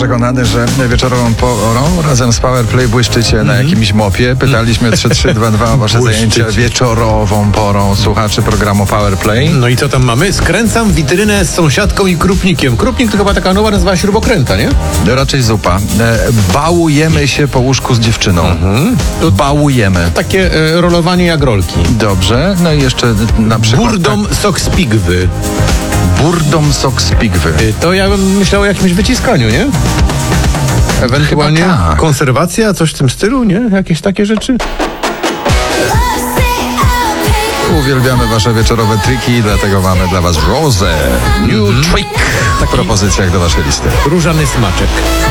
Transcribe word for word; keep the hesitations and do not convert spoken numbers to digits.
przekonany, że wieczorową porą razem z Powerplay błyszczycie na jakimś mopie. Pytaliśmy trzy trzy dwa dwa o wasze Błyszczycie. zajęcia wieczorową porą słuchaczy programu Powerplay. No i co tam mamy? Skręcam witrynę z sąsiadką i krupnikiem. Krupnik to chyba taka nowa nazwa śrubokręta, nie? Raczej zupa. E, Bałujemy się po łóżku z dziewczyną. Bałujemy. Takie e, rolowanie jak rolki. Dobrze. No i jeszcze na przykład... Burdom sok z pigwy. Burdom sok z pigwy. Y, To ja bym myślał o jakimś wyciskaniu, nie? Ewentualnie Chyba tak. konserwacja, coś w tym stylu, nie? Jakieś takie rzeczy? Uwielbiamy wasze wieczorowe triki, dlatego mamy dla was Rose New Trick w propozycjach do waszej listy. Różany smaczek.